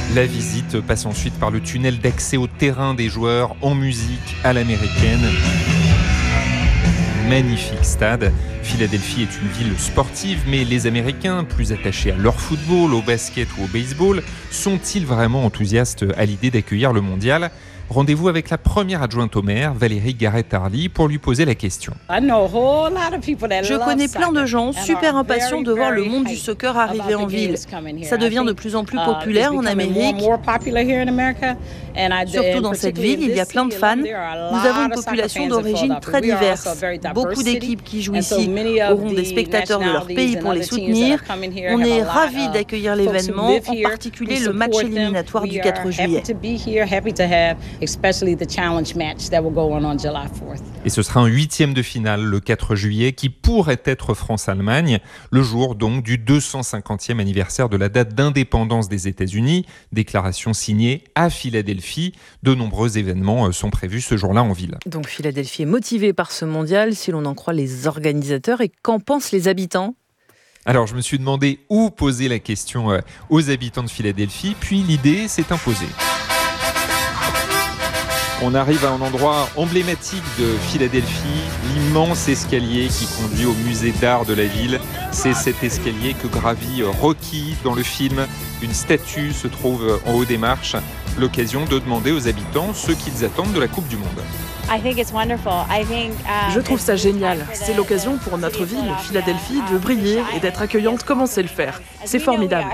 La visite passe ensuite par le tunnel d'accès au terrain des joueurs en musique à l'américaine. Magnifique stade. Philadelphie est une ville sportive, mais les Américains, plus attachés à leur football, au basket ou au baseball, sont-ils vraiment enthousiastes à l'idée d'accueillir le mondial ? Rendez-vous avec la première adjointe au maire, Valérie Garrett-Hardy, pour lui poser la question. Je connais plein de gens super impatients de voir le monde du soccer arriver en ville. Ça devient de plus en plus populaire en Amérique. Surtout dans cette ville, il y a plein de fans. Nous avons une population d'origine très diverse. Beaucoup d'équipes qui jouent ici auront des spectateurs de leur pays pour les soutenir. On est ravis d'accueillir l'événement, en particulier le match éliminatoire du 4 juillet. Et ce sera un 8e de finale le 4 juillet qui pourrait être France-Allemagne, le jour donc du 250e anniversaire de la date d'indépendance des États-Unis, déclaration signée à Philadelphie. De nombreux événements sont prévus ce jour-là en ville. Donc Philadelphie est motivée par ce mondial, si l'on en croit les organisateurs. Et qu'en pensent les habitants ? Alors je me suis demandé où poser la question aux habitants de Philadelphie, puis l'idée s'est imposée. On arrive à un endroit emblématique de Philadelphie, l'immense escalier qui conduit au musée d'art de la ville. C'est cet escalier que gravit Rocky dans le film. Une statue se trouve en haut des marches. L'occasion de demander aux habitants ce qu'ils attendent de la Coupe du Monde. Je trouve ça génial. C'est l'occasion pour notre ville, Philadelphie, de briller et d'être accueillante comme on sait le faire. C'est formidable.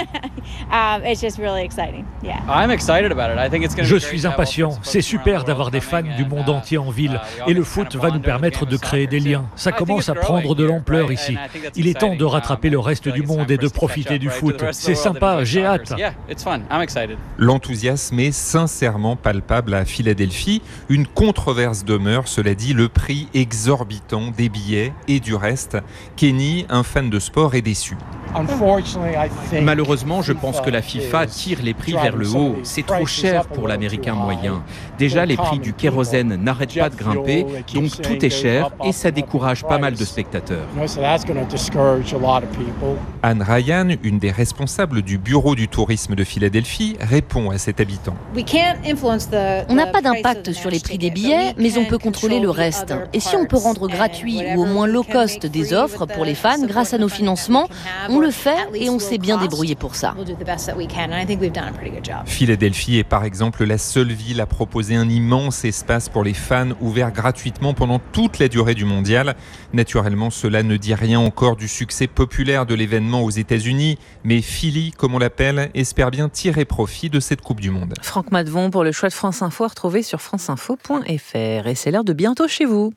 Je suis impatient. C'est super d'avoir des fans du monde entier en ville. Et le foot va nous permettre de créer des liens. Ça commence à prendre de l'ampleur ici. Il est temps de rattraper le reste du monde et de profiter du foot. C'est sympa, j'ai hâte. L'enthousiasme est sincèrement palpable à Philadelphie. Une controverse demeure, cela dit, le prix exorbitant des billets et du reste. Kenny, un fan de sport, est déçu. Malheureusement, je pense que la FIFA tire les prix vers le haut. C'est trop cher pour l'Américain moyen. Déjà, les prix du kérosène n'arrêtent pas de grimper, donc tout est cher et ça décourage pas mal de spectateurs. Anne Ryan, une des responsables du bureau du tourisme de Philadelphie, répond à cet habitant. On n'a pas d'impact sur les prix des billets, mais on peut contrôler le reste. Et si on peut rendre gratuit ou au moins low cost des offres pour les fans grâce à nos financements, on le fait et on s'est bien débrouillé pour ça. Philadelphie est par exemple la seule ville à proposer un immense espace pour les fans ouvert gratuitement pendant toute la durée du mondial. Naturellement, cela ne dit rien encore du succès populaire de l'événement aux États-Unis, mais Philly, comme on l'appelle, espère bien tirer profit de cette Coupe du Monde. Franck Madvon pour le choix de France Info, retrouvé sur franceinfo.fr. Et c'est l'heure de bientôt chez vous.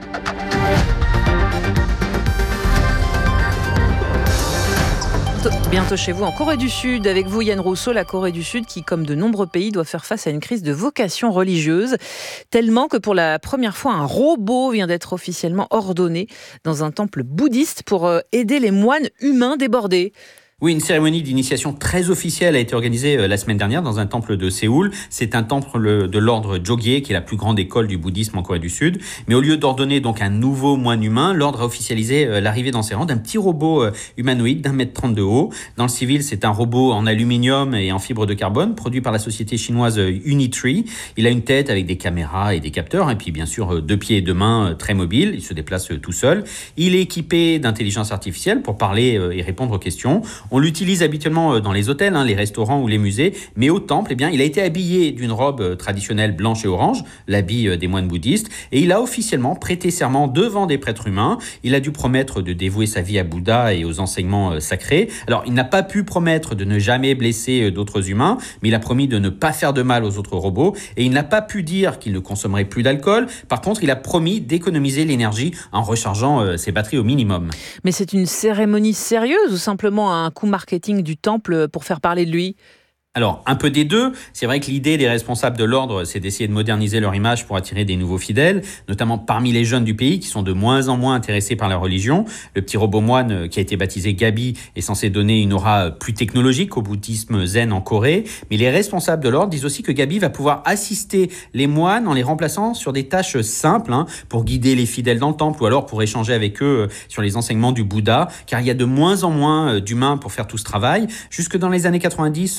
Bientôt chez vous en Corée du Sud. Avec vous, Yann Rousseau, la Corée du Sud qui, comme de nombreux pays, doit faire face à une crise de vocation religieuse. Tellement que pour la première fois, un robot vient d'être officiellement ordonné dans un temple bouddhiste pour aider les moines humains débordés. Oui, une cérémonie d'initiation très officielle a été organisée la semaine dernière dans un temple de Séoul. C'est un temple de l'ordre Jogye, qui est la plus grande école du bouddhisme en Corée du Sud. Mais au lieu d'ordonner donc un nouveau moine humain, l'ordre a officialisé l'arrivée dans ses rangs d'un petit robot humanoïde d'1,30 m de haut. Dans le civil, c'est un robot en aluminium et en fibre de carbone, produit par la société chinoise Unitree. Il a une tête avec des caméras et des capteurs, et puis bien sûr 2 pieds et 2 mains très mobiles. Il se déplace tout seul. Il est équipé d'intelligence artificielle pour parler et répondre aux questions. On l'utilise habituellement dans les hôtels, les restaurants ou les musées, mais au temple, il a été habillé d'une robe traditionnelle blanche et orange, l'habit des moines bouddhistes, et il a officiellement prêté serment devant des prêtres humains. Il a dû promettre de dévouer sa vie à Bouddha et aux enseignements sacrés. Alors, il n'a pas pu promettre de ne jamais blesser d'autres humains, mais il a promis de ne pas faire de mal aux autres robots, et il n'a pas pu dire qu'il ne consommerait plus d'alcool. Par contre, il a promis d'économiser l'énergie en rechargeant ses batteries au minimum. Mais c'est une cérémonie sérieuse ou simplement un coup marketing du temple pour faire parler de lui ? Alors, un peu des deux. C'est vrai que l'idée des responsables de l'ordre, c'est d'essayer de moderniser leur image pour attirer des nouveaux fidèles, notamment parmi les jeunes du pays qui sont de moins en moins intéressés par la religion. Le petit robot moine qui a été baptisé Gabi est censé donner une aura plus technologique au bouddhisme zen en Corée. Mais les responsables de l'ordre disent aussi que Gabi va pouvoir assister les moines en les remplaçant sur des tâches simples, pour guider les fidèles dans le temple ou alors pour échanger avec eux sur les enseignements du Bouddha, car il y a de moins en moins d'humains pour faire tout ce travail. Jusque dans les années 90, l'ordre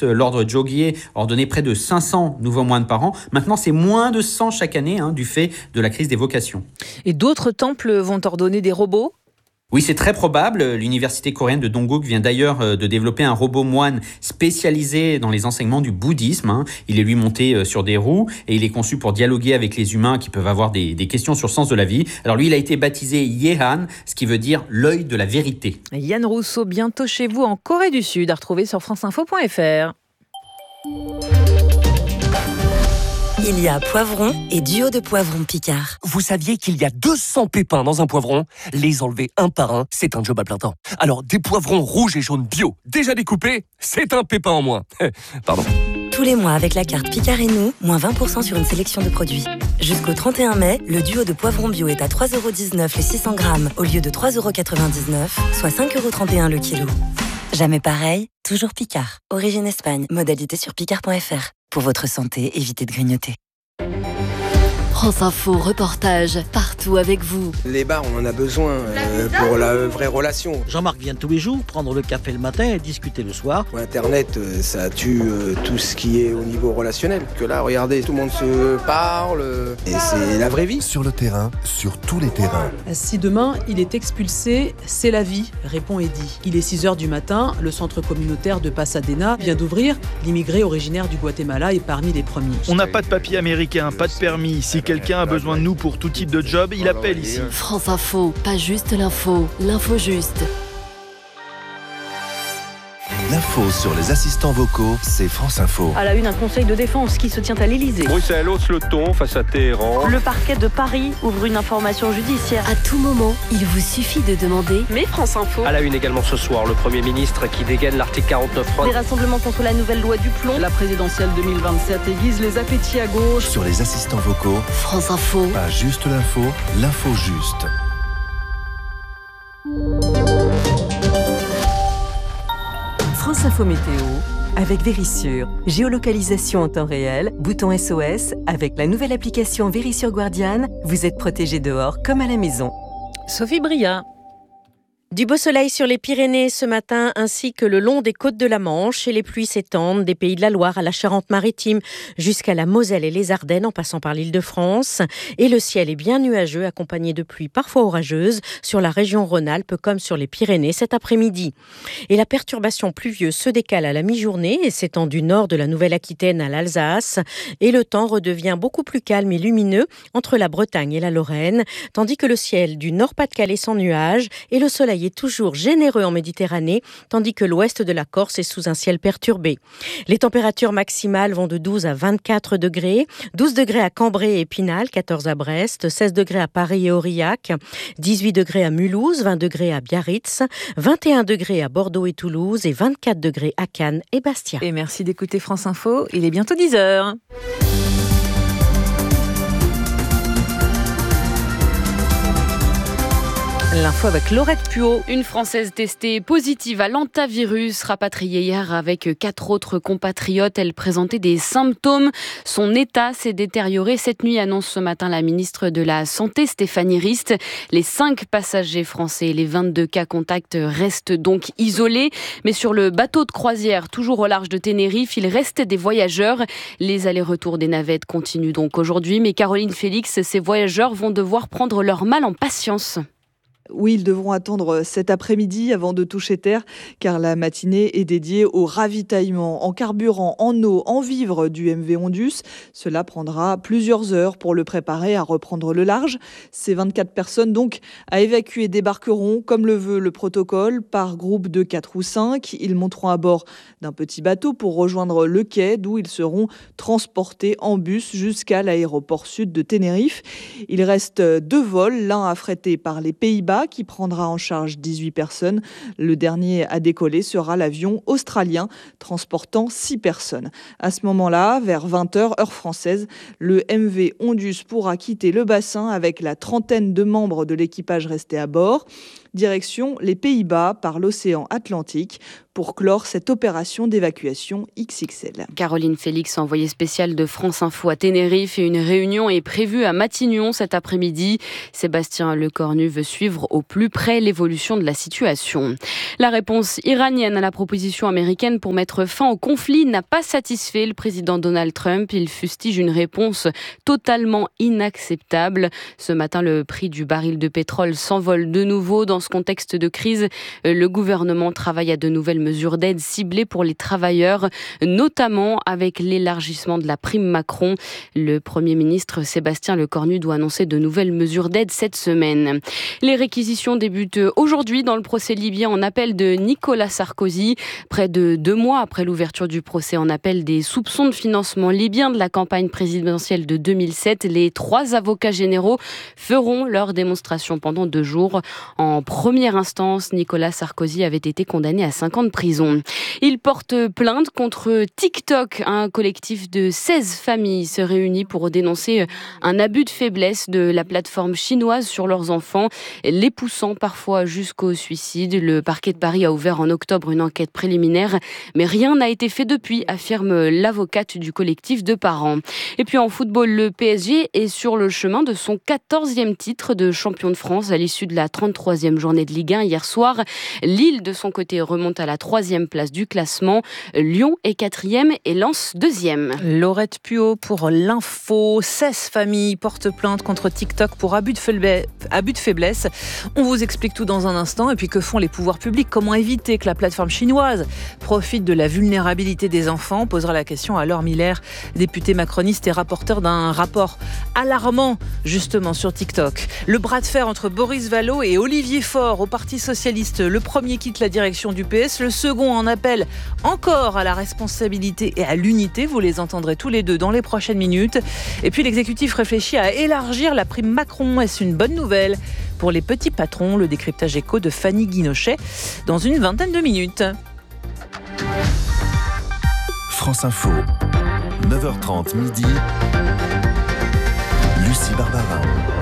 Jogye ordonnait près de 500 nouveaux moines par an. Maintenant, c'est moins de 100 chaque année du fait de la crise des vocations. Et d'autres temples vont ordonner des robots ? Oui, c'est très probable. L'université coréenne de Dongguk vient d'ailleurs de développer un robot moine spécialisé dans les enseignements du bouddhisme. Il est lui monté sur des roues et il est conçu pour dialoguer avec les humains qui peuvent avoir des questions sur le sens de la vie. Alors lui, il a été baptisé Yehan, ce qui veut dire l'œil de la vérité. Yann Rousseau, bientôt chez vous en Corée du Sud, à retrouver sur franceinfo.fr. Il y a poivron et duo de poivrons Picard. Vous saviez qu'il y a 200 pépins dans un poivron ? Les enlever un par un, c'est un job à plein temps. Alors, des poivrons rouges et jaunes bio, déjà découpés, c'est un pépin en moins. Pardon. Tous les mois, avec la carte Picard et nous, moins 20% sur une sélection de produits. Jusqu'au 31 mai, le duo de poivrons bio est à 3,19€ les 600 grammes au lieu de 3,99€, soit 5,31€ le kilo. Jamais pareil, toujours Picard. Origine Espagne, modalité sur picard.fr. Pour votre santé, évitez de grignoter. France Info, reportage, partout avec vous. Les bars, on en a besoin pour la vraie relation. Jean-Marc vient tous les jours prendre le café le matin et discuter le soir. Internet, ça tue tout ce qui est au niveau relationnel. Que là, regardez, tout le monde se parle et c'est la vraie vie. Sur le terrain, sur tous les terrains. Si demain, il est expulsé, c'est la vie, répond Eddy. Il est 6h du matin, le centre communautaire de Pasadena vient d'ouvrir. L'immigré originaire du Guatemala est parmi les premiers. On n'a pas de papier américain, pas de permis. Si quelqu'un a besoin de nous pour tout type de job, il appelle ici. France Info, pas juste l'info juste. L'info sur les assistants vocaux, c'est France Info. À la une, un conseil de défense qui se tient à l'Elysée. Bruxelles hausse le ton face à Téhéran. Le parquet de Paris ouvre une information judiciaire. À tout moment, il vous suffit de demander. Mais France Info. À la une également ce soir, le Premier ministre qui dégaine l'article 49.3. Des rassemblements contre la nouvelle loi du plomb. La présidentielle 2027 aiguise les appétits à gauche. Sur les assistants vocaux, France Info. pas juste l'info, l'info juste. France Info Météo avec Vérissure. Géolocalisation en temps réel, bouton SOS. Avec la nouvelle application Vérissure Guardian, vous êtes protégé dehors comme à la maison. Sophie Bria. Du beau soleil sur les Pyrénées ce matin ainsi que le long des côtes de la Manche et les pluies s'étendent des Pays de la Loire à la Charente-Maritime jusqu'à la Moselle et les Ardennes en passant par l'Île-de-France. Et le ciel est bien nuageux accompagné de pluies parfois orageuses sur la région Rhône-Alpes comme sur les Pyrénées cet après-midi. Et la perturbation pluvieuse se décale à la mi-journée et s'étend du nord de la Nouvelle-Aquitaine à l'Alsace. Et le temps redevient beaucoup plus calme et lumineux entre la Bretagne et la Lorraine, tandis que le ciel du Nord-Pas-de-Calais sans nuages et le soleil est toujours généreux en Méditerranée, tandis que l'ouest de la Corse est sous un ciel perturbé. Les températures maximales vont de 12 à 24 degrés, 12 degrés à Cambrai et Épinal, 14 à Brest, 16 degrés à Paris et Aurillac, 18 degrés à Mulhouse, 20 degrés à Biarritz, 21 degrés à Bordeaux et Toulouse et 24 degrés à Cannes et Bastia. Et merci d'écouter France Info, il est bientôt 10h. L'info avec Laurette Puot. Une Française testée positive à l'hantavirus, rapatriée hier avec 4 autres compatriotes. Elle présentait des symptômes. Son état s'est détérioré cette nuit, annonce ce matin la ministre de la Santé, Stéphanie Rist. Les 5 passagers français et les 22 cas contacts restent donc isolés. Mais sur le bateau de croisière, toujours au large de Tenerife, il reste des voyageurs. Les allers-retours des navettes continuent donc aujourd'hui. Mais Caroline Félix, ces voyageurs vont devoir prendre leur mal en patience. Oui, ils devront attendre cet après-midi avant de toucher terre, car la matinée est dédiée au ravitaillement en carburant, en eau, en vivres du MV Ondus. Cela prendra plusieurs heures pour le préparer à reprendre le large. Ces 24 personnes donc à évacuer débarqueront, comme le veut le protocole, par groupe de 4 ou 5. Ils monteront à bord d'un petit bateau pour rejoindre le quai, d'où ils seront transportés en bus jusqu'à l'aéroport sud de Tenerife. Il reste 2 vols, l'un affrété par les Pays-Bas, qui prendra en charge 18 personnes. Le dernier à décoller sera l'avion australien transportant 6 personnes. À ce moment-là, vers 20h, heure française, le MV Ondus pourra quitter le bassin avec la trentaine de membres de l'équipage restés à bord. Direction les Pays-Bas par l'océan Atlantique pour clore cette opération d'évacuation XXL. Caroline Félix, envoyée spéciale de France Info à Tenerife, et une réunion est prévue à Matignon cet après-midi. Sébastien Lecornu veut suivre au plus près l'évolution de la situation. La réponse iranienne à la proposition américaine pour mettre fin au conflit n'a pas satisfait le président Donald Trump. Il fustige une réponse totalement inacceptable. Ce matin, le prix du baril de pétrole s'envole de nouveau. Dans ce contexte de crise, le gouvernement travaille à de nouvelles mesures d'aide ciblées pour les travailleurs, notamment avec l'élargissement de la prime Macron. Le Premier ministre Sébastien Lecornu doit annoncer de nouvelles mesures d'aide cette semaine. Les réquisitions débutent aujourd'hui dans le procès libyen en appel de Nicolas Sarkozy. Près de 2 mois après l'ouverture du procès en appel des soupçons de financement libyen de la campagne présidentielle de 2007, les 3 avocats généraux feront leur démonstration pendant 2 jours. En première instance, Nicolas Sarkozy avait été condamné à 5 ans de prison. Il porte plainte contre TikTok. Un collectif de 16 familles se réunit pour dénoncer un abus de faiblesse de la plateforme chinoise sur leurs enfants, les poussant parfois jusqu'au suicide. Le parquet de Paris a ouvert en octobre une enquête préliminaire, mais rien n'a été fait depuis, affirme l'avocate du collectif de parents. Et puis en football, le PSG est sur le chemin de son 14e titre de champion de France à l'issue de la 33e journée de Ligue 1 hier soir. Lille, de son côté, remonte à la 3e place du classement. Lyon est 4e et Lens 2e. Laurette Puot pour l'info. 16 familles portent plainte contre TikTok pour abus de faiblesse. On vous explique tout dans un instant. Et puis que font les pouvoirs publics? Comment éviter que la plateforme chinoise profite de la vulnérabilité des enfants? On posera la question à Laure Miller, députée macroniste et rapporteur d'un rapport alarmant justement sur TikTok. Le bras de fer entre Boris Vallaud et Olivier Faure au Parti socialiste. Le premier quitte la direction du PS, le second en appelle encore à la responsabilité et à l'unité. Vous les entendrez tous les deux dans les prochaines minutes. Et puis l'exécutif réfléchit à élargir la prime Macron. Est-ce une bonne nouvelle pour les petits patrons? Le décryptage éco de Fanny Guinochet dans une vingtaine de minutes. France Info, 9h30 midi. Lucie Barbara.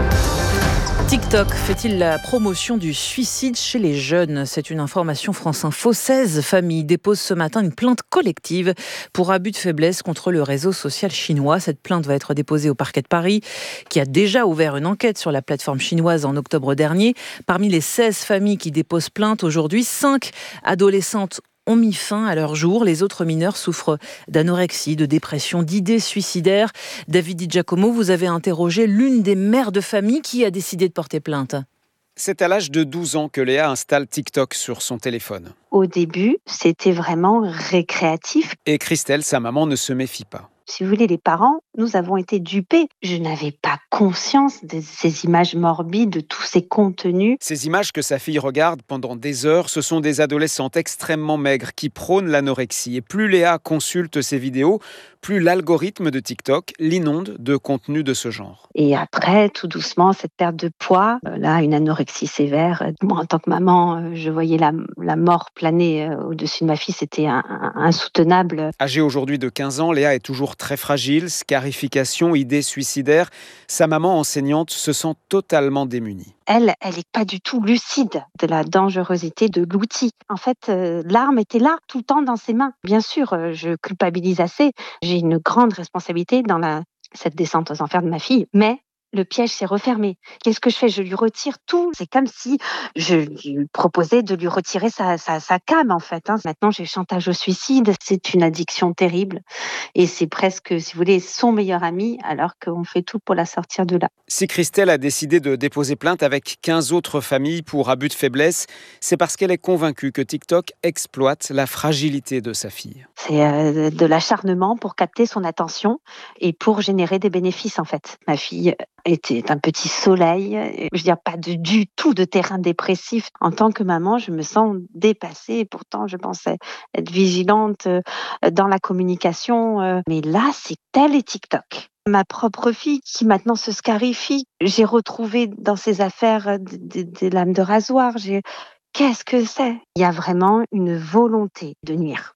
TikTok fait-il la promotion du suicide chez les jeunes? C'est une information France Info. 16 familles déposent ce matin une plainte collective pour abus de faiblesse contre le réseau social chinois. Cette plainte va être déposée au parquet de Paris, qui a déjà ouvert une enquête sur la plateforme chinoise en octobre dernier. Parmi les 16 familles qui déposent plainte aujourd'hui, 5 adolescentes ont mis fin à leur jour. Les autres mineurs souffrent d'anorexie, de dépression, d'idées suicidaires. David Di Giacomo, vous avez interrogé l'une des mères de famille qui a décidé de porter plainte. C'est à l'âge de 12 ans que Léa installe TikTok sur son téléphone. Au début, c'était vraiment récréatif. Et Christelle, sa maman, ne se méfie pas. Si vous voulez, les parents, nous avons été dupés. Je n'avais pas conscience de ces images morbides, de tous ces contenus. Ces images que sa fille regarde pendant des heures, ce sont des adolescentes extrêmement maigres qui prônent l'anorexie. Et plus Léa consulte ces vidéos, plus l'algorithme de TikTok l'inonde de contenus de ce genre. Et après, tout doucement, cette perte de poids, là, une anorexie sévère. Moi, en tant que maman, je voyais la mort planer au-dessus de ma fille. C'était insoutenable. Âgée aujourd'hui de 15 ans, Léa est toujours très fragile, scarification, idées suicidaires. Sa maman enseignante se sent totalement démunie. Elle n'est pas du tout lucide de la dangerosité de l'outil. En fait, l'arme était là, tout le temps dans ses mains. Bien sûr, je culpabilise assez. J'ai une grande responsabilité dans cette descente aux enfers de ma fille, mais le piège s'est refermé. Qu'est-ce que je fais? Je lui retire tout. C'est comme si je lui proposais de lui retirer sa cam, en fait. Maintenant, j'ai chantage au suicide. C'est une addiction terrible. Et c'est presque, si vous voulez, son meilleur ami, alors qu'on fait tout pour la sortir de là. Si Christelle a décidé de déposer plainte avec 15 autres familles pour abus de faiblesse, c'est parce qu'elle est convaincue que TikTok exploite la fragilité de sa fille. C'est de l'acharnement pour capter son attention et pour générer des bénéfices, en fait. Ma fille était un petit soleil, je veux dire pas du tout de terrain dépressif. En tant que maman, je me sens dépassée. Pourtant, je pensais être vigilante dans la communication. Mais là, c'est tel et TikTok. Ma propre fille qui maintenant se scarifie. J'ai retrouvé dans ses affaires des lames de rasoir. Qu'est-ce que c'est? Il y a vraiment une volonté de nuire.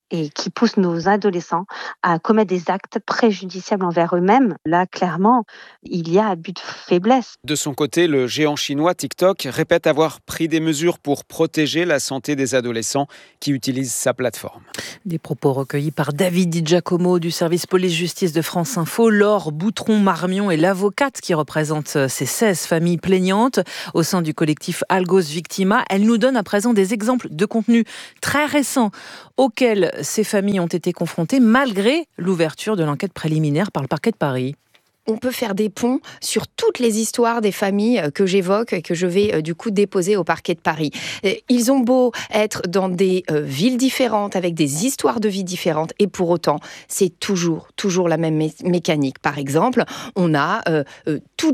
et qui pousse nos adolescents à commettre des actes préjudiciables envers eux-mêmes. Là, clairement, il y a abus de faiblesse. De son côté, le géant chinois TikTok répète avoir pris des mesures pour protéger la santé des adolescents qui utilisent sa plateforme. Des propos recueillis par David Di Giacomo du service police-justice de France Info. Laure Boutron-Marmion est l'avocate qui représente ces 16 familles plaignantes au sein du collectif Algos Victima. Elle nous donne à présent des exemples de contenus très récents auxquels ces familles ont été confrontées malgré l'ouverture de l'enquête préliminaire par le parquet de Paris. On peut faire des ponts sur toutes les histoires des familles que j'évoque et que je vais du coup déposer au parquet de Paris. Ils ont beau être dans des villes différentes, avec des histoires de vie différentes, et pour autant, c'est toujours la même mécanique. Par exemple, on a tous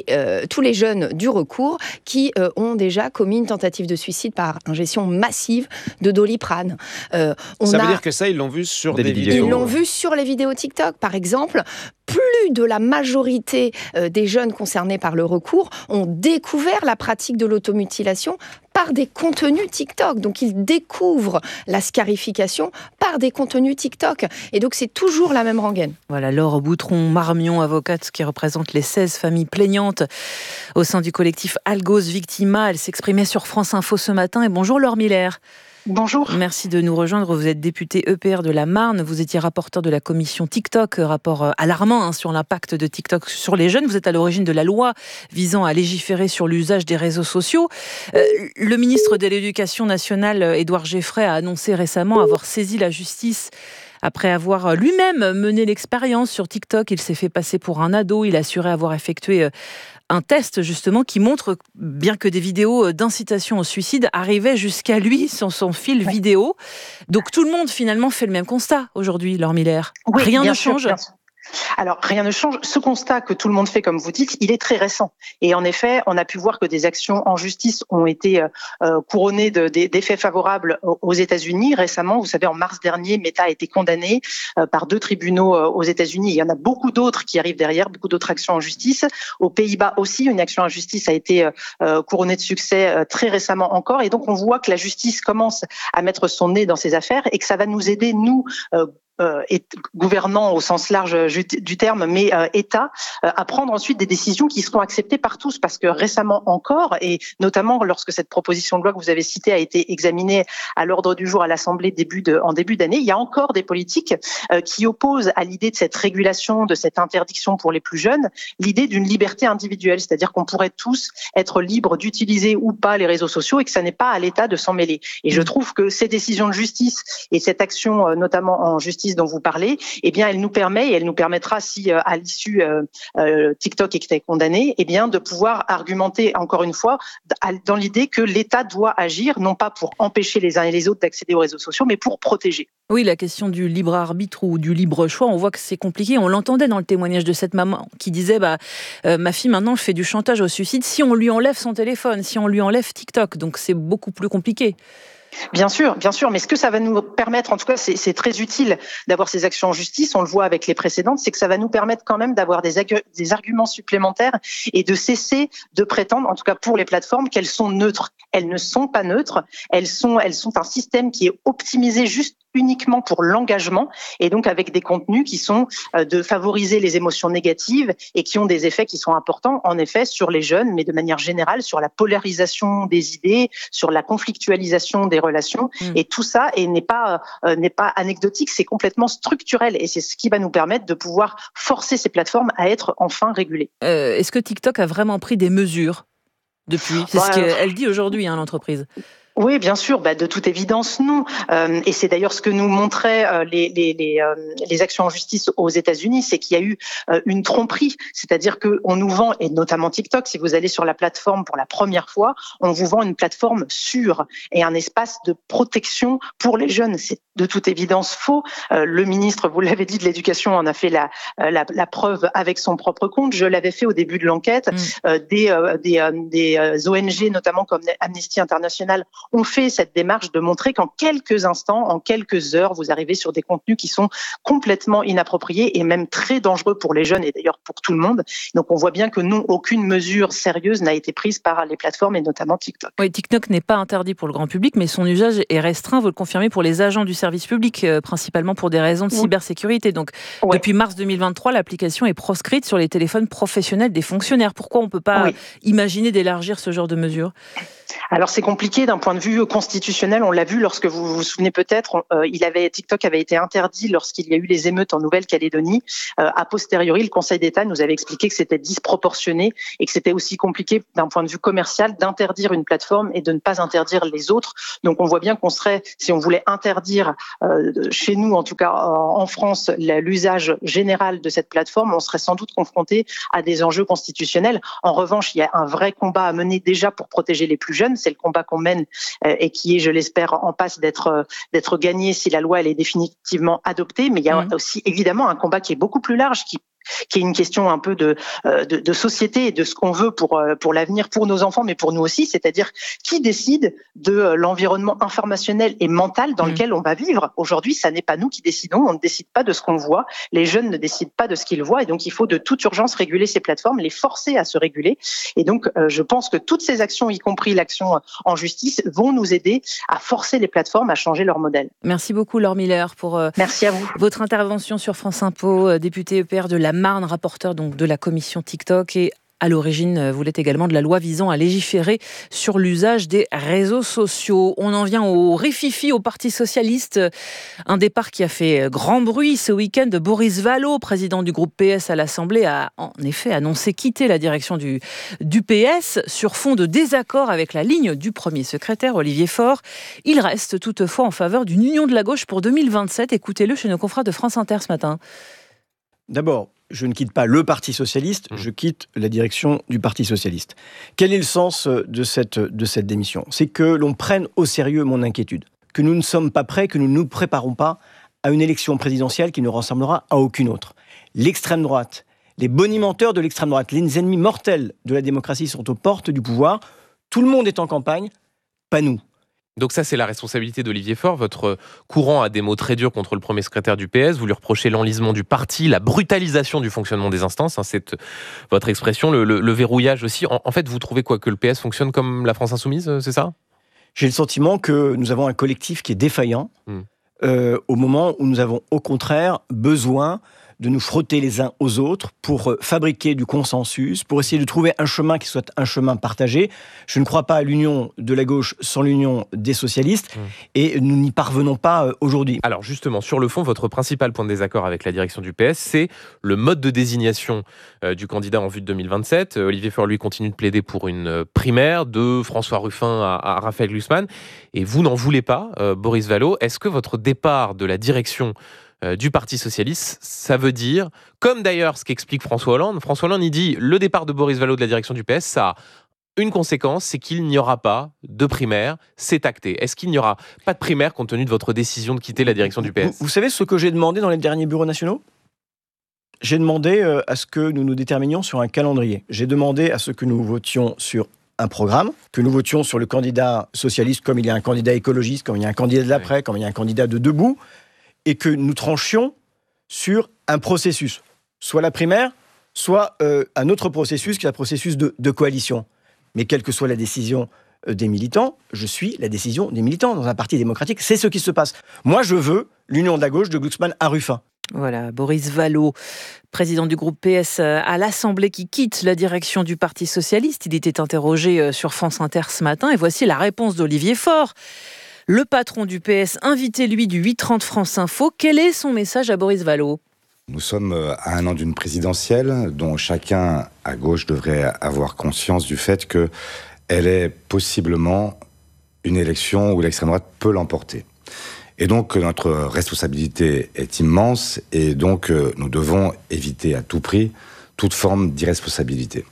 les jeunes du recours qui ont déjà commis une tentative de suicide par ingestion massive de Doliprane. Ça veut dire que ça, ils l'ont vu sur des vidéos. Ils l'ont vu sur les vidéos TikTok, par exemple. Plus de la majorité des jeunes concernés par le recours ont découvert la pratique de l'automutilation par des contenus TikTok. Donc, ils découvrent la scarification par des contenus TikTok. Et donc, c'est toujours la même rengaine. Voilà, Laure Boutron-Marmion, avocate qui représente les 16 familles plaignantes au sein du collectif Algos Victima. Elle s'exprimait sur France Info ce matin. Et bonjour Laure Miller. Bonjour. Merci de nous rejoindre. Vous êtes député EPR de la Marne. Vous étiez rapporteur de la commission TikTok, rapport alarmant sur l'impact de TikTok sur les jeunes. Vous êtes à l'origine de la loi visant à légiférer sur l'usage des réseaux sociaux. Le ministre de l'Éducation nationale, Édouard Geffray, a annoncé récemment avoir saisi la justice après avoir lui-même mené l'expérience sur TikTok. Il s'est fait passer pour un ado. Il assurait avoir effectué un test justement qui montre bien que des vidéos d'incitation au suicide arrivaient jusqu'à lui sur son fil vidéo. Donc tout le monde finalement fait le même constat aujourd'hui, Laure Miller. Oui, rien ne change. Alors, rien ne change. Ce constat que tout le monde fait, comme vous dites, il est très récent. Et en effet, on a pu voir que des actions en justice ont été couronnées d'effets favorables aux États-Unis. Récemment, vous savez, en mars dernier, Meta a été condamné par 2 tribunaux aux États-Unis. Il y en a beaucoup d'autres qui arrivent derrière, beaucoup d'autres actions en justice. Aux Pays-Bas aussi, une action en justice a été couronnée de succès très récemment encore. Et donc, on voit que la justice commence à mettre son nez dans ces affaires et que ça va nous aider, nous, gouvernants au sens large du terme, mais État, à prendre ensuite des décisions qui seront acceptées par tous, parce que récemment encore, et notamment lorsque cette proposition de loi que vous avez citée a été examinée à l'ordre du jour à l'Assemblée en début d'année, il y a encore des politiques qui opposent à l'idée de cette régulation, de cette interdiction pour les plus jeunes, l'idée d'une liberté individuelle, c'est-à-dire qu'on pourrait tous être libres d'utiliser ou pas les réseaux sociaux et que ça n'est pas à l'État de s'en mêler. Et je trouve que ces décisions de justice et cette action, notamment en justice dont vous parlez, eh bien, elle nous permet et elle nous permettra, si à l'issue TikTok était condamné, eh bien, de pouvoir argumenter encore une fois dans l'idée que l'État doit agir, non pas pour empêcher les uns et les autres d'accéder aux réseaux sociaux, mais pour protéger. Oui, la question du libre arbitre ou du libre choix, on voit que c'est compliqué. On l'entendait dans le témoignage de cette maman qui disait ma fille maintenant fait du chantage au suicide si on lui enlève son téléphone, si on lui enlève TikTok. Donc c'est beaucoup plus compliqué. Bien sûr, mais ce que ça va nous permettre, en tout cas c'est très utile d'avoir ces actions en justice, on le voit avec les précédentes, c'est que ça va nous permettre quand même d'avoir des arguments supplémentaires et de cesser de prétendre, en tout cas pour les plateformes, qu'elles sont neutres. Elles ne sont pas neutres, elles sont un système qui est optimisé juste uniquement pour l'engagement et donc avec des contenus qui sont de favoriser les émotions négatives et qui ont des effets qui sont importants en effet sur les jeunes, mais de manière générale sur la polarisation des idées, sur la conflictualisation des relations et tout ça n'est pas anecdotique, c'est complètement structurel et c'est ce qui va nous permettre de pouvoir forcer ces plateformes à être enfin régulées. Est-ce que TikTok a vraiment pris des mesures depuis ? C'est ce qu'elle dit aujourd'hui, l'entreprise. Oui, bien sûr, de toute évidence, non. Et c'est d'ailleurs ce que nous montraient les actions en justice aux États-Unis, c'est qu'il y a eu une tromperie, c'est-à-dire que on nous vend, et notamment TikTok, si vous allez sur la plateforme pour la première fois, on vous vend une plateforme sûre et un espace de protection pour les jeunes. C'est de toute évidence faux. Le ministre, vous l'avez dit, de l'Éducation en a fait la preuve avec son propre compte. Je l'avais fait au début de l'enquête. Des ONG, notamment comme Amnesty International, on fait cette démarche de montrer qu'en quelques instants, en quelques heures, vous arrivez sur des contenus qui sont complètement inappropriés et même très dangereux pour les jeunes et d'ailleurs pour tout le monde. Donc on voit bien que non, aucune mesure sérieuse n'a été prise par les plateformes et notamment TikTok. Oui, TikTok n'est pas interdit pour le grand public, mais son usage est restreint, vous le confirmez, pour les agents du service public, principalement pour des raisons de cybersécurité. Donc depuis mars 2023, l'application est proscrite sur les téléphones professionnels des fonctionnaires. Pourquoi on ne peut pas imaginer d'élargir ce genre de mesures ? Alors c'est compliqué d'un point de vue constitutionnel, on l'a vu lorsque vous vous souvenez peut-être, TikTok avait été interdit lorsqu'il y a eu les émeutes en Nouvelle-Calédonie. A posteriori, le Conseil d'État nous avait expliqué que c'était disproportionné et que c'était aussi compliqué d'un point de vue commercial d'interdire une plateforme et de ne pas interdire les autres. Donc on voit bien qu'on serait, si on voulait interdire chez nous, en tout cas en France, l'usage général de cette plateforme, on serait sans doute confronté à des enjeux constitutionnels. En revanche, il y a un vrai combat à mener déjà pour protéger les plus jeunes. C'est le combat qu'on mène et qui est, je l'espère, en passe d'être gagné si la loi elle est définitivement adoptée. Mais il y a aussi évidemment un combat qui est beaucoup plus large, qui est une question un peu de société et de ce qu'on veut pour l'avenir, pour nos enfants, mais pour nous aussi, c'est-à-dire qui décide de l'environnement informationnel et mental dans lequel on va vivre. Aujourd'hui, ça n'est pas nous qui décidons, on ne décide pas de ce qu'on voit, les jeunes ne décident pas de ce qu'ils voient, et donc il faut de toute urgence réguler ces plateformes, les forcer à se réguler. Et donc, je pense que toutes ces actions, y compris l'action en justice, vont nous aider à forcer les plateformes à changer leur modèle. Merci beaucoup, Laure Miller, pour Merci à vous. Votre intervention sur France Info, député EPR de la Marne, rapporteur donc de la commission TikTok et à l'origine, vous l'êtes également de la loi visant à légiférer sur l'usage des réseaux sociaux. On en vient au rififi au Parti socialiste. Un départ qui a fait grand bruit ce week-end. Boris Vallaud, président du groupe PS à l'Assemblée, a en effet annoncé quitter la direction du PS sur fond de désaccord avec la ligne du premier secrétaire, Olivier Faure. Il reste toutefois en faveur d'une union de la gauche pour 2027. Écoutez-le chez nos confrères de France Inter ce matin. D'abord, je ne quitte pas le Parti socialiste, je quitte la direction du Parti socialiste. Quel est le sens de cette démission ? C'est que l'on prenne au sérieux mon inquiétude, que nous ne sommes pas prêts, que nous ne nous préparons pas à une élection présidentielle qui ne ressemblera à aucune autre. L'extrême droite, les bonimenteurs de l'extrême droite, les ennemis mortels de la démocratie sont aux portes du pouvoir. Tout le monde est en campagne, pas nous. Donc ça, c'est la responsabilité d'Olivier Faure. Votre courant a des mots très durs contre le premier secrétaire du PS. Vous lui reprochez l'enlisement du parti, la brutalisation du fonctionnement des instances. C'est votre expression, le verrouillage aussi. En fait, vous trouvez quoi ? Que le PS fonctionne comme la France insoumise, c'est ça ? J'ai le sentiment que nous avons un collectif qui est défaillant au moment où nous avons au contraire besoin de nous frotter les uns aux autres pour fabriquer du consensus, pour essayer de trouver un chemin qui soit un chemin partagé. Je ne crois pas à l'union de la gauche sans l'union des socialistes et nous n'y parvenons pas aujourd'hui. Alors justement, sur le fond, votre principal point de désaccord avec la direction du PS, c'est le mode de désignation du candidat en vue de 2027. Olivier Faure, lui, continue de plaider pour une primaire de François Ruffin à Raphaël Glucksmann et vous n'en voulez pas, Boris Vallaud. Est-ce que votre départ de la direction du Parti socialiste, ça veut dire, comme d'ailleurs ce qu'explique François Hollande, il dit le départ de Boris Vallaud de la direction du PS, ça a une conséquence, c'est qu'il n'y aura pas de primaire, c'est acté. Est-ce qu'il n'y aura pas de primaire compte tenu de votre décision de quitter la direction du PS ? Vous savez ce que j'ai demandé dans les derniers bureaux nationaux ? J'ai demandé à ce que nous nous déterminions sur un calendrier. J'ai demandé à ce que nous votions sur un programme, que nous votions sur le candidat socialiste comme il y a un candidat écologiste, comme il y a un candidat de l'après, comme il y a un candidat de debout, et que nous tranchions sur un processus, soit la primaire, soit un autre processus qui est un processus de coalition. Mais quelle que soit la décision des militants, je suis la décision des militants. Dans un parti démocratique, c'est ce qui se passe. Moi, je veux l'union de la gauche de Glucksmann à Ruffin. Voilà, Boris Vallaud, président du groupe PS à l'Assemblée, qui quitte la direction du Parti socialiste. Il était interrogé sur France Inter ce matin, et voici la réponse d'Olivier Faure. Le patron du PS, invité lui du 8h30 France Info. Quel est son message à Boris Vallaud ? Nous sommes à un an d'une présidentielle dont chacun à gauche devrait avoir conscience du fait qu'elle est possiblement une élection où l'extrême droite peut l'emporter. Et donc notre responsabilité est immense et donc nous devons éviter à tout prix toute forme d'irresponsabilité.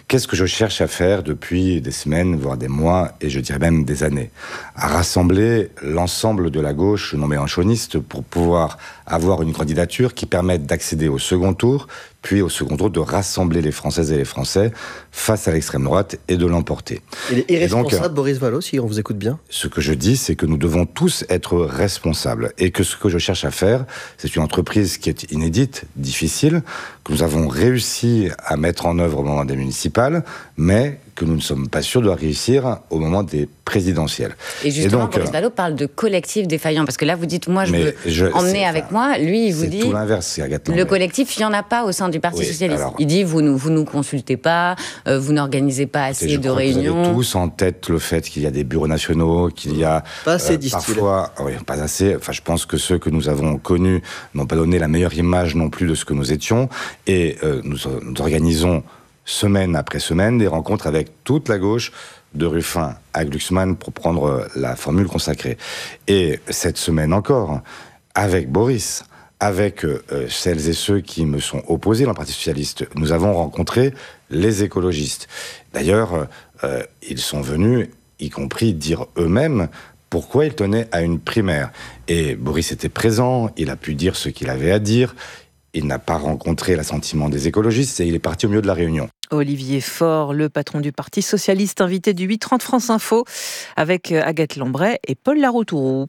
Qu'est-ce que je cherche à faire depuis des semaines, voire des mois, et je dirais même des années? À rassembler l'ensemble de la gauche non mélenchoniste pour pouvoir avoir une candidature qui permette d'accéder au second tour, puis au second tour de rassembler les Françaises et les Français face à l'extrême droite et de l'emporter. Il est irresponsable, Boris Vallaud, si on vous écoute bien? Ce que je dis, c'est que nous devons tous être responsables et que ce que je cherche à faire, c'est une entreprise qui est inédite, difficile, que nous avons réussi à mettre en œuvre au moment des municipales, mais que nous ne sommes pas sûrs de réussir au moment des présidentielles. Et justement, Boris Vallaud parle de collectif défaillant, parce que là, vous dites, moi, je veux emmener avec moi. Lui, il vous dit... C'est tout l'inverse, Agathe Lambert. Le collectif, il n'y en a pas au sein du Parti Socialiste. Alors, il dit, vous nous consultez pas, vous n'organisez pas assez de réunions. Vous avez tous en tête le fait qu'il y a des bureaux nationaux, qu'il y a... Pas assez, parfois, oui, pas assez. Enfin, je pense que ceux que nous avons connus n'ont pas donné la meilleure image non plus de ce que nous étions. Et nous organisons semaine après semaine des rencontres avec toute la gauche, de Ruffin à Glucksmann, pour prendre la formule consacrée. Et cette semaine encore, avec Boris, avec celles et ceux qui me sont opposés dans le Parti Socialiste, nous avons rencontré les écologistes. D'ailleurs, ils sont venus, y compris dire eux-mêmes pourquoi ils tenaient à une primaire. Et Boris était présent, il a pu dire ce qu'il avait à dire. Il n'a pas rencontré l'assentiment des écologistes et il est parti au milieu de la réunion. Olivier Faure, le patron du Parti Socialiste, invité du 8h30 France Info, avec Agathe Lambret et Paul Laroutourou.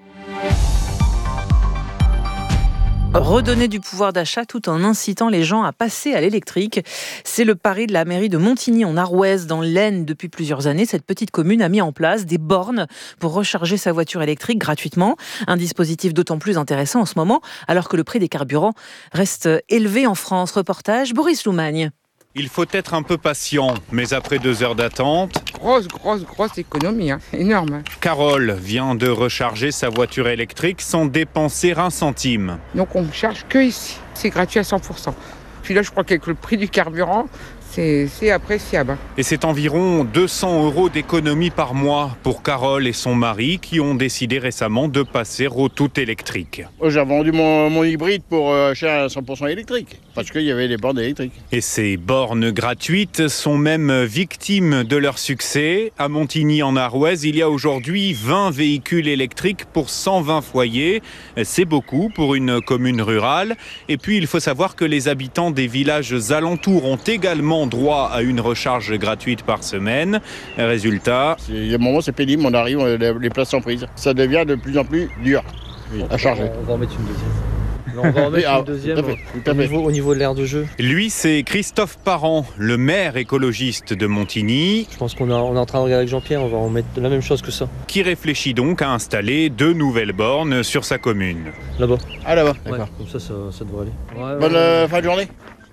Redonner du pouvoir d'achat tout en incitant les gens à passer à l'électrique. C'est le pari de la mairie de Montigny en Arrouaise, dans l'Aisne. Depuis plusieurs années, cette petite commune a mis en place des bornes pour recharger sa voiture électrique gratuitement. Un dispositif d'autant plus intéressant en ce moment, alors que le prix des carburants reste élevé en France. Reportage Boris Loumagne. Il faut être un peu patient, mais après 2 heures d'attente... Grosse économie, énorme. Carole vient de recharger sa voiture électrique sans dépenser un centime. Donc on ne charge que ici, c'est gratuit à 100%. Puis là, je crois qu'avec le prix du carburant, c'est appréciable. Et c'est environ 200 € d'économie par mois pour Carole et son mari qui ont décidé récemment de passer au tout électrique. J'ai vendu mon hybride pour acheter un 100% électrique, parce qu'il y avait des bornes électriques. Et ces bornes gratuites sont même victimes de leur succès. À Montigny en Arrouaise, il y a aujourd'hui 20 véhicules électriques pour 120 foyers. C'est beaucoup pour une commune rurale. Et puis il faut savoir que les habitants des villages alentours ont également droit à une recharge gratuite par semaine. Résultat... Il y a un moment, c'est pénible, on arrive, les places sont prises. Ça devient de plus en plus dur à charger. On va en mettre une deuxième. On va en mettre une deuxième au niveau de l'aire de jeu. Lui, c'est Christophe Parent, le maire écologiste de Montigny. Je pense qu'on est en train de regarder avec Jean-Pierre, on va en mettre la même chose que ça. Qui réfléchit donc à installer 2 nouvelles bornes sur sa commune. Là-bas. Ah, là-bas, d'accord. Ouais, comme ça devrait aller. Bonne fin de journée.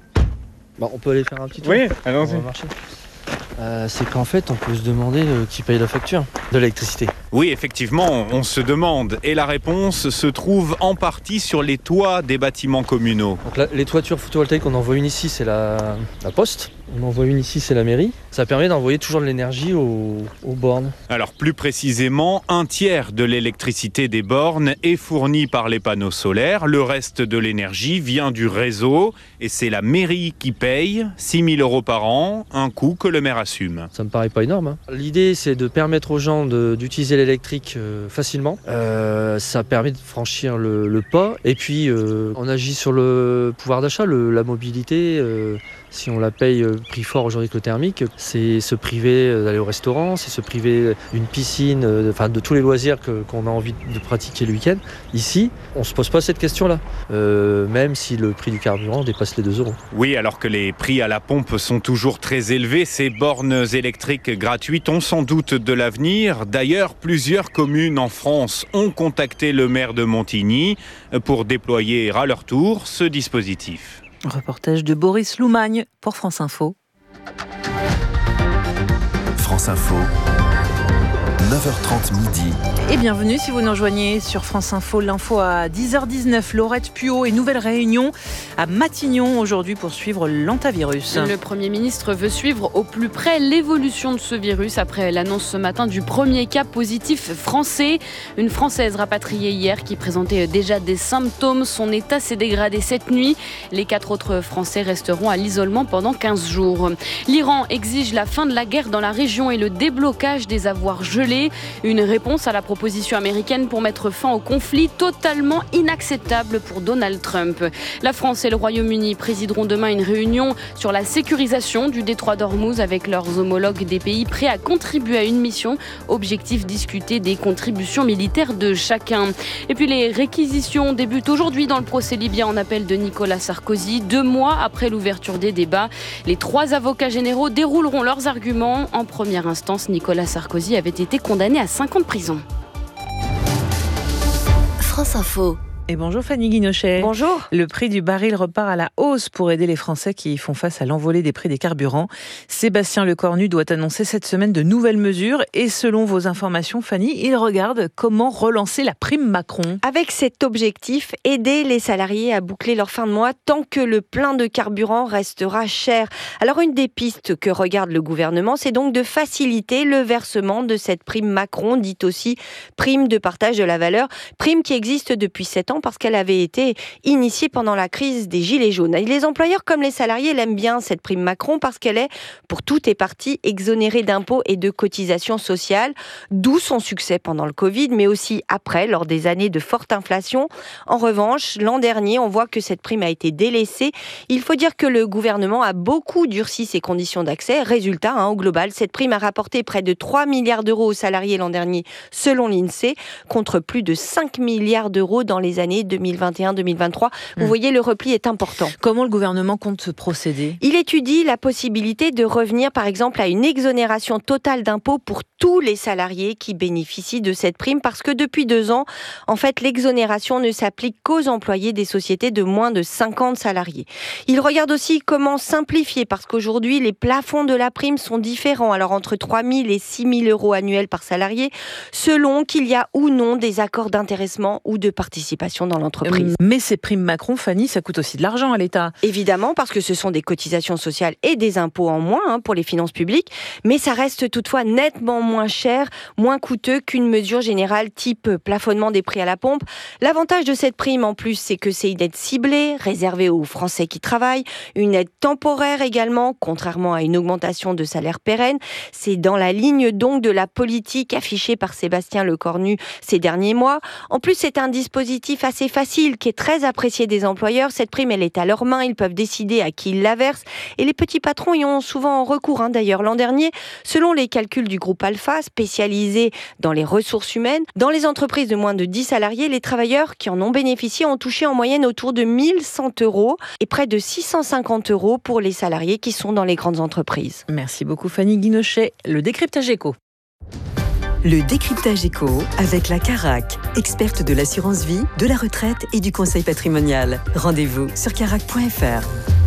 On peut aller faire un petit tour. Oui, allons-y. On va marcher. C'est qu'en fait, on peut se demander qui paye la facture de l'électricité. Oui, effectivement, on se demande. Et la réponse se trouve en partie sur les toits des bâtiments communaux. Donc là, les toitures photovoltaïques, on envoie une ici, c'est la poste. On envoie une ici, c'est la mairie. Ça permet d'envoyer toujours de l'énergie aux bornes. Alors plus précisément, 1/3 de l'électricité des bornes est fournie par les panneaux solaires. Le reste de l'énergie vient du réseau. Et c'est la mairie qui paye 6 000 € par an, un coût que le maire assume. Ça me paraît pas énorme. L'idée, c'est de permettre aux gens d'utiliser l'électrique facilement. Ça permet de franchir le pas. Et puis, on agit sur le pouvoir d'achat, la mobilité. Si on la paye prix fort aujourd'hui que le thermique, c'est se priver d'aller au restaurant, c'est se priver d'une piscine, de tous les loisirs qu'on a envie de pratiquer le week-end. Ici, on ne se pose pas cette question-là, même si le prix du carburant dépasse les 2 €. Oui, alors que les prix à la pompe sont toujours très élevés, ces bornes électriques gratuites ont sans doute de l'avenir. D'ailleurs, plusieurs communes en France ont contacté le maire de Montigny pour déployer à leur tour ce dispositif. Reportage de Boris Loumagne pour France Info. France Info. 9h30 midi. Et bienvenue si vous nous rejoignez sur France Info. L'info à 10h19. Laurette Puot et nouvelle réunion à Matignon aujourd'hui pour suivre l'hantavirus. Le Premier ministre veut suivre au plus près l'évolution de ce virus après l'annonce ce matin du premier cas positif français. Une Française rapatriée hier qui présentait déjà des symptômes. Son état s'est dégradé cette nuit. Les 4 autres Français resteront à l'isolement pendant 15 jours. L'Iran exige la fin de la guerre dans la région et le déblocage des avoirs gelés. Une réponse à la proposition américaine pour mettre fin au conflit totalement inacceptable pour Donald Trump. La France et le Royaume-Uni présideront demain une réunion sur la sécurisation du détroit d'Ormuz avec leurs homologues des pays prêts à contribuer à une mission. Objectif, discuter des contributions militaires de chacun. Et puis les réquisitions débutent aujourd'hui dans le procès libyen en appel de Nicolas Sarkozy. 2 mois après l'ouverture des débats, les 3 avocats généraux dérouleront leurs arguments. En première instance, Nicolas Sarkozy avait été condamné à 5 ans de prison. France Info. Et bonjour Fanny Guinochet. Bonjour. Le prix du baril repart à la hausse pour aider les Français qui font face à l'envolée des prix des carburants. Sébastien Lecornu doit annoncer cette semaine de nouvelles mesures et selon vos informations, Fanny, il regarde comment relancer la prime Macron. Avec cet objectif, aider les salariés à boucler leur fin de mois tant que le plein de carburant restera cher. Alors une des pistes que regarde le gouvernement, c'est donc de faciliter le versement de cette prime Macron, dite aussi prime de partage de la valeur, prime qui existe depuis 7 ans parce qu'elle avait été initiée pendant la crise des Gilets jaunes. Et les employeurs comme les salariés l'aiment bien cette prime Macron parce qu'elle est, pour toutes et parties, exonérée d'impôts et de cotisations sociales, d'où son succès pendant le Covid, mais aussi après, lors des années de forte inflation. En revanche, l'an dernier, on voit que cette prime a été délaissée. Il faut dire que le gouvernement a beaucoup durci ses conditions d'accès. Résultat, au global, cette prime a rapporté près de 3 milliards d'euros aux salariés l'an dernier, selon l'INSEE, contre plus de 5 milliards d'euros dans les années 2021-2023. Vous voyez, le repli est important. Comment le gouvernement compte procéder ? Il étudie la possibilité de revenir, par exemple, à une exonération totale d'impôts pour tous les salariés qui bénéficient de cette prime, parce que depuis 2 ans, en fait, l'exonération ne s'applique qu'aux employés des sociétés de moins de 50 salariés. Il regarde aussi comment simplifier, parce qu'aujourd'hui, les plafonds de la prime sont différents, alors entre 3 000 et 6 000 euros annuels par salarié, selon qu'il y a ou non des accords d'intéressement ou de participation dans l'entreprise. Mais ces primes Macron, Fanny, ça coûte aussi de l'argent à l'État. Évidemment, parce que ce sont des cotisations sociales et des impôts en moins pour les finances publiques, mais ça reste toutefois nettement moins cher, moins coûteux qu'une mesure générale type plafonnement des prix à la pompe. L'avantage de cette prime en plus, c'est que c'est une aide ciblée, réservée aux Français qui travaillent, une aide temporaire également, contrairement à une augmentation de salaire pérenne. C'est dans la ligne donc de la politique affichée par Sébastien Lecornu ces derniers mois. En plus, c'est un dispositif assez facile, qui est très apprécié des employeurs. Cette prime, elle est à leurs mains, ils peuvent décider à qui ils la versent. Et les petits patrons y ont souvent recours. D'ailleurs, l'an dernier, selon les calculs du groupe Alpha, spécialisé dans les ressources humaines, dans les entreprises de moins de 10 salariés, les travailleurs qui en ont bénéficié ont touché en moyenne autour de 1 100 € et près de 650 € pour les salariés qui sont dans les grandes entreprises. Merci beaucoup Fanny Guinochet. Le décryptage éco. Le décryptage éco avec la Carac, experte de l'assurance vie, de la retraite et du conseil patrimonial. Rendez-vous sur carac.fr.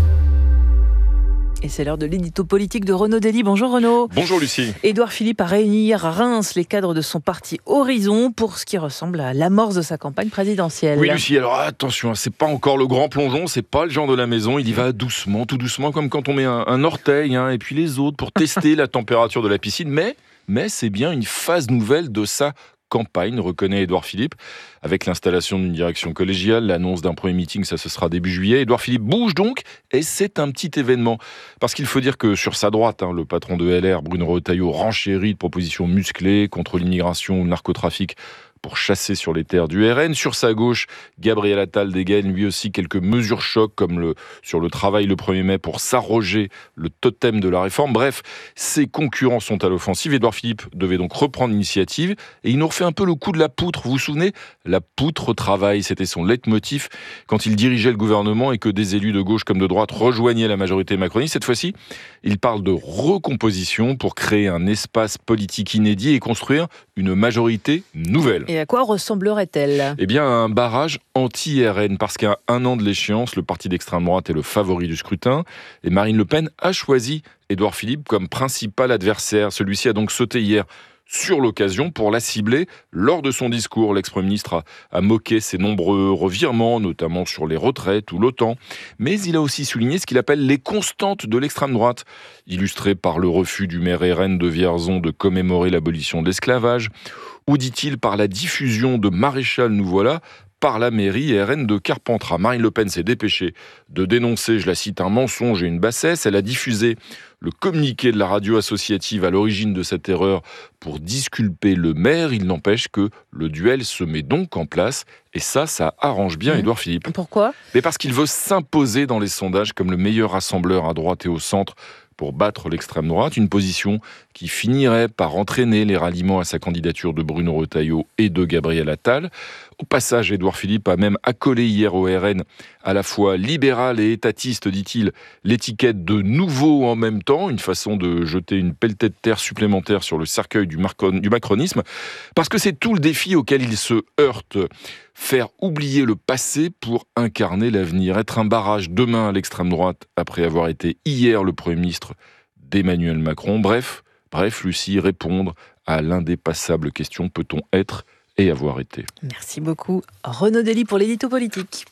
Et c'est l'heure de l'édito politique de Renaud Dely. Bonjour Renaud. Bonjour Lucie. Édouard Philippe a réuni hier à Reims les cadres de son parti Horizon pour ce qui ressemble à l'amorce de sa campagne présidentielle. Oui Lucie, alors attention, c'est pas encore le grand plongeon, c'est pas le genre de la maison, il y va doucement, tout doucement, comme quand on met un orteil et puis les autres pour tester la température de la piscine, mais c'est bien une phase nouvelle de sa campagne, reconnaît Édouard Philippe, avec l'installation d'une direction collégiale, l'annonce d'un premier meeting, ça ce sera début juillet. Édouard Philippe bouge donc, et c'est un petit événement. Parce qu'il faut dire que sur sa droite, le patron de LR, Bruno Retailleau, renchérit de propositions musclées contre l'immigration ou le narcotrafic pour chasser sur les terres du RN. Sur sa gauche, Gabriel Attal dégaine lui aussi quelques mesures chocs, comme sur le travail le 1er mai pour s'arroger le totem de la réforme. Bref, ses concurrents sont à l'offensive. Édouard Philippe devait donc reprendre l'initiative et il nous refait un peu le coup de la poutre. Vous vous souvenez ? La poutre au travail, c'était son leitmotiv quand il dirigeait le gouvernement et que des élus de gauche comme de droite rejoignaient la majorité macroniste. Cette fois-ci, il parle de recomposition pour créer un espace politique inédit et construire une majorité nouvelle. Et à quoi ressemblerait-elle ? Eh bien, à un barrage anti-RN, parce qu'à 1 an de l'échéance, le parti d'extrême droite est le favori du scrutin, et Marine Le Pen a choisi Édouard Philippe comme principal adversaire. Celui-ci a donc sauté hier sur l'occasion pour la cibler lors de son discours. L'ex-premier ministre a moqué ses nombreux revirements, notamment sur les retraites ou l'OTAN. Mais il a aussi souligné ce qu'il appelle les constantes de l'extrême droite, illustrées par le refus du maire RN de Vierzon de commémorer l'abolition de l'esclavage, ou dit-il par la diffusion de Maréchal nous voilà par la mairie RN de Carpentras. Marine Le Pen s'est dépêchée de dénoncer, je la cite, un mensonge et une bassesse. Elle a diffusé le communiqué de la radio associative à l'origine de cette erreur pour disculper le maire. Il n'empêche que le duel se met donc en place. Et ça arrange bien Édouard Philippe. Pourquoi ? Mais parce qu'il veut s'imposer dans les sondages comme le meilleur rassembleur à droite et au centre pour battre l'extrême droite, une position qui finirait par entraîner les ralliements à sa candidature de Bruno Retailleau et de Gabriel Attal. Au passage, Édouard Philippe a même accolé hier au RN, à la fois libéral et étatiste, dit-il, l'étiquette de nouveau en même temps, une façon de jeter une pelletée de terre supplémentaire sur le cercueil du macronisme, parce que c'est tout le défi auquel il se heurte. Faire oublier le passé pour incarner l'avenir, être un barrage demain à l'extrême droite après avoir été hier le Premier ministre d'Emmanuel Macron. Bref, Lucie, répondre à l'indépassable question: peut-on être et avoir été? Merci beaucoup. Renaud Dely pour l'édito politique.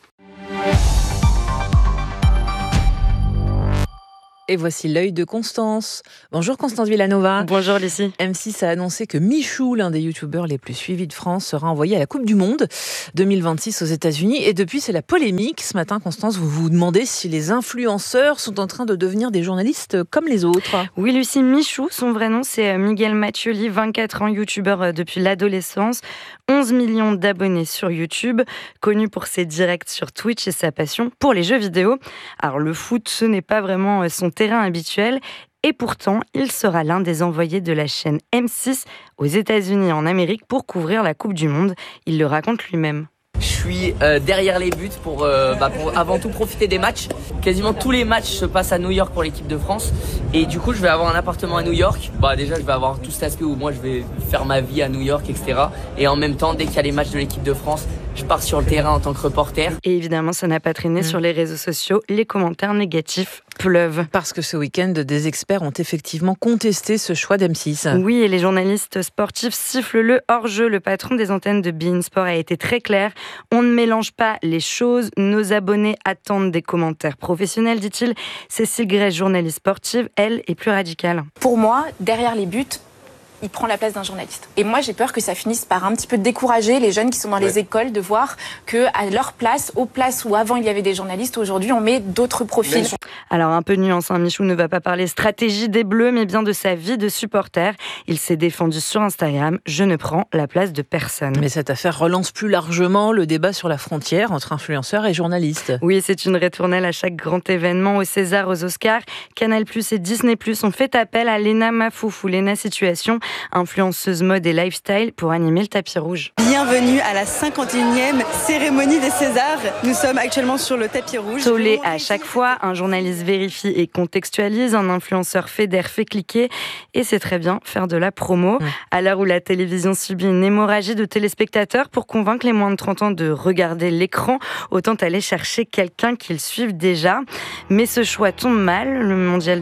Et voici l'œil de Constance. Bonjour Constance Villanova. Bonjour Lucie. M6 a annoncé que Michou, l'un des youtubeurs les plus suivis de France, sera envoyé à la Coupe du Monde 2026 aux États-Unis. Et depuis, c'est la polémique. Ce matin, Constance, vous vous demandez si les influenceurs sont en train de devenir des journalistes comme les autres. Oui Lucie, Michou, son vrai nom c'est Miguel Mathioli, 24 ans, youtubeur depuis l'adolescence, 11 millions d'abonnés sur YouTube, connu pour ses directs sur Twitch et sa passion pour les jeux vidéo. Alors le foot, ce n'est pas vraiment son terrain habituel, et pourtant, il sera l'un des envoyés de la chaîne M6 aux États-Unis et en Amérique pour couvrir la Coupe du Monde. Il le raconte lui-même. Je suis derrière les buts pour avant tout profiter des matchs. Quasiment tous les matchs se passent à New York pour l'équipe de France. Et du coup, je vais avoir un appartement à New York. Déjà, je vais avoir tout cet aspect où moi, je vais faire ma vie à New York, etc. Et en même temps, dès qu'il y a les matchs de l'équipe de France, je pars sur le terrain en tant que reporter. Et évidemment, ça n'a pas traîné sur les réseaux sociaux. Les commentaires négatifs pleuvent. Parce que ce week-end, des experts ont effectivement contesté ce choix d'M6. Oui, et les journalistes sportifs sifflent le hors-jeu. Le patron des antennes de beIN Sport a été très clair. On ne mélange pas les choses. Nos abonnés attendent des commentaires professionnels, dit-il. Cécile Grèche, journaliste sportive, elle, est plus radicale. Pour moi, derrière les buts, il prend la place d'un journaliste. Et moi, j'ai peur que ça finisse par un petit peu décourager les jeunes qui sont dans les écoles, de voir qu'à leur place, aux places où avant il y avait des journalistes, aujourd'hui on met d'autres profils. Alors un peu de nuance, Michou ne va pas parler stratégie des Bleus, mais bien de sa vie de supporter. Il s'est défendu sur Instagram: je ne prends la place de personne. Mais cette affaire relance plus largement le débat sur la frontière entre influenceurs et journalistes. Oui, c'est une ritournelle à chaque grand événement, aux Césars, aux Oscars. Canal+ et Disney+ ont fait appel à Léna Mafoufou, Léna Situation, influenceuse mode et lifestyle, pour animer le tapis rouge. Bienvenue à la 51e cérémonie des Césars. Nous sommes actuellement sur le tapis rouge. Tollé à chaque fois, un journaliste vérifie et contextualise, un influenceur fédère, fait cliquer, et c'est très bien, faire de la promo. À l'heure où la télévision subit une hémorragie de téléspectateurs, pour convaincre les moins de 30 ans de regarder l'écran, autant aller chercher quelqu'un qu'ils suivent déjà. Mais ce choix tombe mal. Le mondial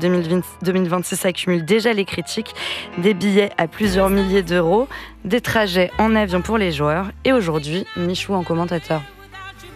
2026 accumule déjà les critiques. Des billets à plusieurs milliers d'euros, des trajets en avion pour les joueurs, et aujourd'hui, Michou en commentateur.